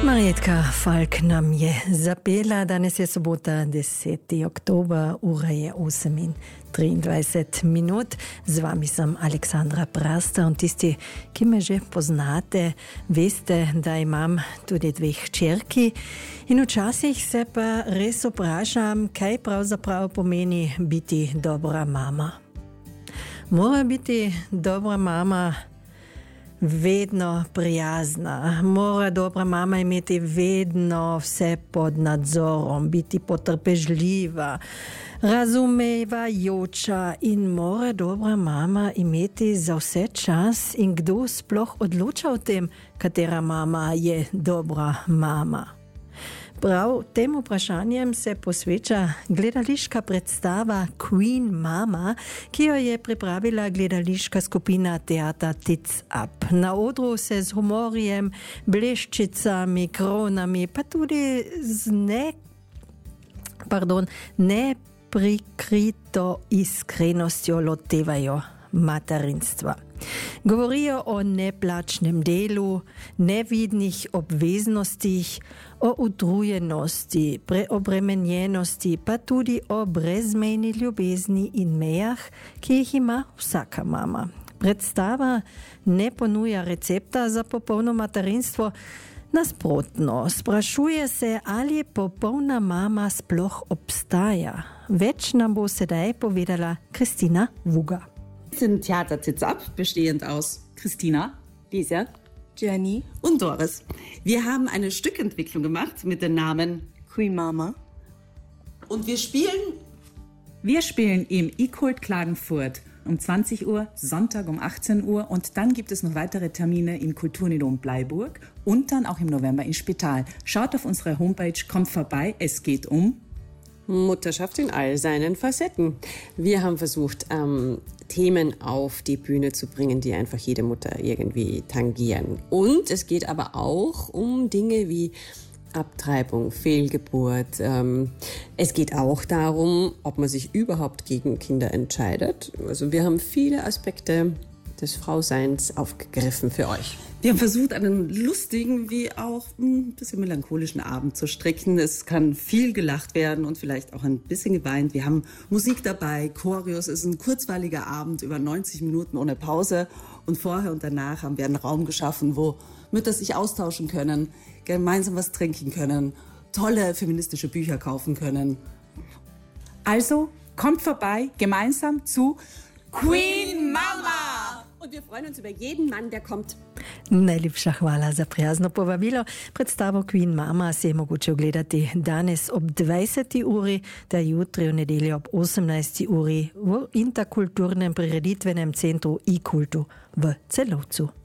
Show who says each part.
Speaker 1: Marjetka Falk nam je zapela, danes je sobota, 10. oktober, ura je 8:23. Z vami sem Aleksandra Prasta in tisti, ki me že poznate, veste, da imam tudi dve hčerki in včasih se pa res vprašam, kaj pravzaprav pomeni biti dobra mama. Mora biti dobra mama vedno prijazna, mora dobra mama imeti vedno vse pod nadzorom, biti potrpežljiva, razumevajoča in mora dobra mama imeti za vse čas in kdo sploh odloča o tem, katera mama je dobra mama. Prav tem vprašanjem se posveča gledališka predstava Queen Mama, ki jo je pripravila gledališka skupina Teater Tits Up. Na odru se z humorjem, bleščicami, kronami, pa tudi z neprikrito iskrenostjo lotevajo materinstva. Govorijo o neplačnem delu, nevidnih obveznostih, o utrujenosti, preobremenjenosti, pa tudi o brezmejni ljubezni in mejah, ki jih ima vsaka mama. Predstava ne ponuja recepta za popolno materinstvo, nasprotno, sprašuje se, ali popolna mama sploh obstaja. Več nam bo sedaj povedala Kristina Vuga.
Speaker 2: Wir sind Theater Tits Up, bestehend aus Christina, Lisa,
Speaker 3: Jenny
Speaker 2: und Doris. Wir haben eine Stückentwicklung gemacht mit dem Namen
Speaker 3: Queen Mama.
Speaker 2: Und wir spielen
Speaker 4: im ICult Klagenfurt um 20 Uhr, Sonntag um 18 Uhr und dann gibt es noch weitere Termine im Kulturniedom Bleiburg und dann auch im November in Spital. Schaut auf unsere Homepage, kommt vorbei, es geht um
Speaker 5: Mutterschaft in all seinen Facetten. Wir haben versucht, Themen auf die Bühne zu bringen, die einfach jede Mutter irgendwie tangieren. Und es geht aber auch um Dinge wie Abtreibung, Fehlgeburt. Es geht auch darum, ob man sich überhaupt gegen Kinder entscheidet. Also wir haben viele Aspekte des Frauseins aufgegriffen für euch.
Speaker 2: Wir haben versucht, einen lustigen wie auch ein bisschen melancholischen Abend zu stricken. Es kann viel gelacht werden und vielleicht auch ein bisschen geweint. Wir haben Musik dabei, Choreos. Es ist ein kurzweiliger Abend über 90 Minuten ohne Pause. Und vorher und danach haben wir einen Raum geschaffen, wo Mütter sich austauschen können, gemeinsam was trinken können, tolle feministische Bücher kaufen können.
Speaker 4: Also kommt vorbei, gemeinsam zu Queen Mama!
Speaker 5: Und wir freuen uns über jeden Mann, der kommt.
Speaker 1: Najlepša hvala za prijazno povabilo. Predstavo Queen Mama se je mogoče ogledati danes ob 20. uri, ter jutri v nedeljo ob 18. uri v interkulturnem prireditvenem centru ICultu v Celovcu.